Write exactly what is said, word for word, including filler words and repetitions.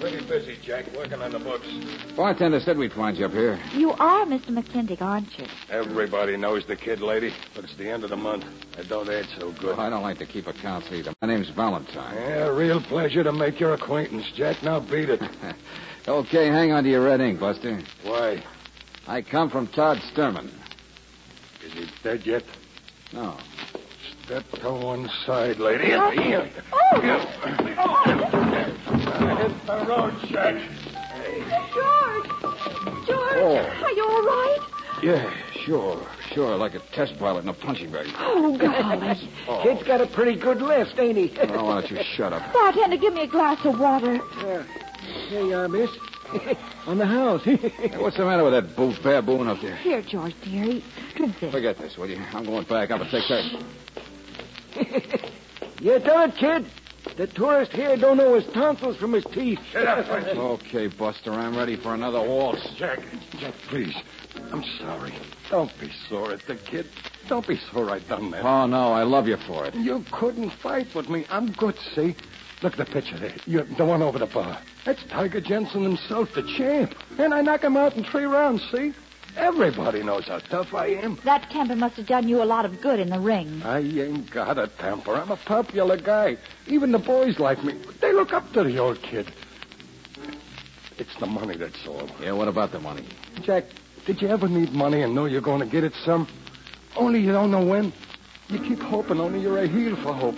Pretty busy, Jack, working on the books. Bartender said we'd find you up here. You are Mister McClintock, aren't you? Everybody knows the kid, lady, but it's the end of the month. I don't add so good. Well, I don't like to keep accounts either. My name's Valentine. Yeah, real pleasure to make your acquaintance, Jack. Now beat it. Okay, hang on to your red ink, Buster. Why? I come from Todd Sturman. Is he dead yet? No. Step to one side, lady. Oh. Here. Oh. Hit the road, Jack. George! George, Oh. are you all right? Yeah, sure, sure, like a test pilot in a punching bag. Oh, golly. Oh. Kid's got a pretty good list, ain't he? Oh, why don't you shut up? Bartender, give me a glass of water. Yeah. Here you are, miss. On the house. Hey, what's the matter with that boo- baboon up there? Here, George, dearie. Drink this. Forget this, will you? I'm going back up and take that. You tell it, kid. The tourist here don't know his tonsils from his teeth. Shut up, Frenchie. Okay, Buster, I'm ready for another waltz. Jack, Jack, please. I'm sorry. Don't be sore at the kid. Don't be sore I done that. Oh, no, I love you for it. You couldn't fight with me. I'm good, see? Look at the picture there. You, the one over the bar. That's Tiger Jensen himself, the champ. And I knock him out in three rounds, see? Everybody knows how tough I am. That temper must have done you a lot of good in the ring. I ain't got a temper. I'm a popular guy. Even the boys like me. They look up to the old kid. It's the money that's all. Yeah, what about the money? Jack, did you ever need money and know you're going to get it some? Only you don't know when? You keep hoping, only you're a heel for hope.